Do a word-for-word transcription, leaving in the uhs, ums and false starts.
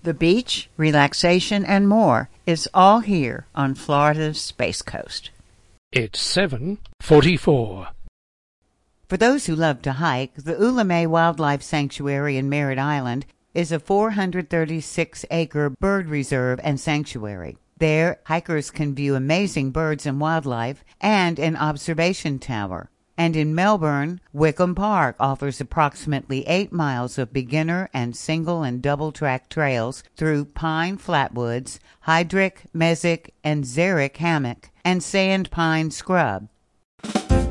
The beach, relaxation, and more is all here on Florida's Space Coast. It's seven forty-four. For those who love to hike, the Ulame Wildlife Sanctuary in Merritt Island is a four hundred thirty-six acre bird reserve and sanctuary. There, hikers can view amazing birds and wildlife and an observation tower. And in Melbourne, Wickham Park offers approximately eight miles of beginner and single and double track trails through pine flatwoods, hydric, mesic, and xeric hammock, and sand pine scrub.